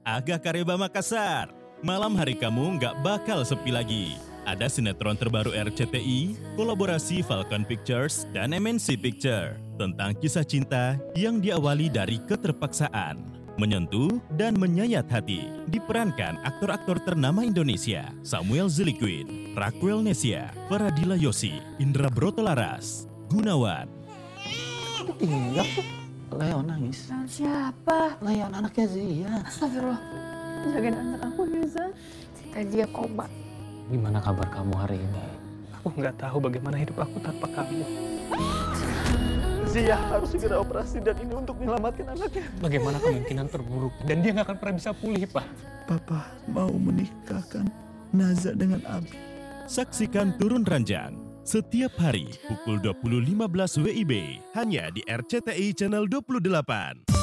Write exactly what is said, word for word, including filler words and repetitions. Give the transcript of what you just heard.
Aga Kareba Makassar. Malam hari kamu nggak bakal sepi lagi. Ada sinetron terbaru R C T I, kolaborasi Falcon Pictures dan M N C Picture tentang kisah cinta yang diawali dari keterpaksaan, menyentuh dan menyayat hati. Diperankan aktor-aktor ternama Indonesia, Samuel Ziliquid, Raquel Nesia, Faradila Yosi, Indra Brotolaras, Gunawan. Iya, Leo nangis. Nah, siapa? Leon anaknya Zia. Astagfirullah. Jagain anak aku, Neza. Dia koma. Gimana kabar kamu hari ini? Aku nggak tahu bagaimana hidup aku tanpa kamu. Zia harus segera operasi dan ini untuk menyelamatkan anaknya. Bagaimana kemungkinan terburuk? Dan dia nggak akan pernah bisa pulih, Pak. Papa mau menikahkan Naza dengan Abi. Saksikan Turun Ranjang setiap hari pukul dua puluh lima belas W I B hanya di R C T I Channel dua puluh delapan.